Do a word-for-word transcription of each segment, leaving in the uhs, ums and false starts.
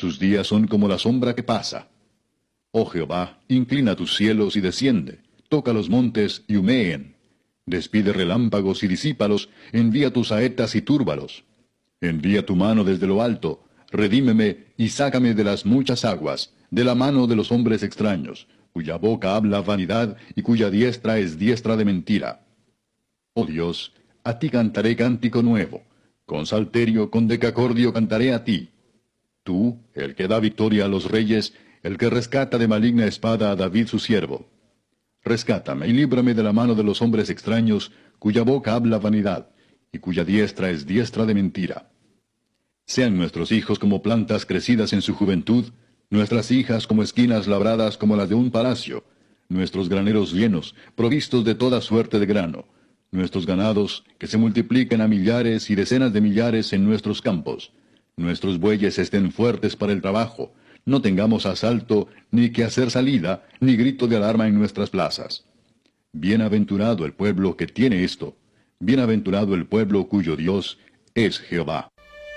Sus días son como la sombra que pasa. Oh Jehová, inclina tus cielos y desciende, toca los montes y humeen. Despide relámpagos y disípalos, envía tus saetas y túrbalos. Envía tu mano desde lo alto, redímeme y sácame de las muchas aguas, de la mano de los hombres extraños, cuya boca habla vanidad y cuya diestra es diestra de mentira. Oh Dios, a ti cantaré cántico nuevo, con salterio, con decacordio cantaré a ti. Tú, el que da victoria a los reyes, el que rescata de maligna espada a David su siervo. Rescátame y líbrame de la mano de los hombres extraños, cuya boca habla vanidad, y cuya diestra es diestra de mentira. Sean nuestros hijos como plantas crecidas en su juventud, nuestras hijas como esquinas labradas como las de un palacio, nuestros graneros llenos, provistos de toda suerte de grano, nuestros ganados que se multipliquen a millares y decenas de millares en nuestros campos, nuestros bueyes estén fuertes para el trabajo, no tengamos asalto, ni que hacer salida, ni grito de alarma en nuestras plazas. Bienaventurado el pueblo que tiene esto, bienaventurado el pueblo cuyo Dios es Jehová.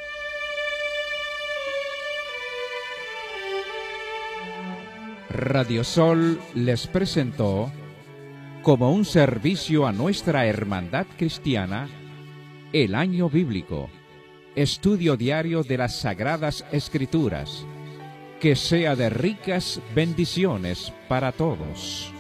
Radio Sol les presentó, como un servicio a nuestra hermandad cristiana, el Año Bíblico, estudio diario de las Sagradas Escrituras. Que sea de ricas bendiciones para todos.